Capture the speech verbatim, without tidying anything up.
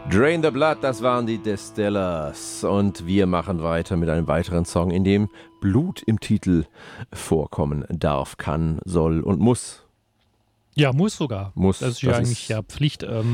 Drain the Blood, das waren die Distillers. Und wir machen weiter mit einem weiteren Song, in dem Blut im Titel vorkommen darf, kann, soll und muss. Ja, muss sogar. Muss. Das ist ja das eigentlich ist ja Pflicht. Ähm,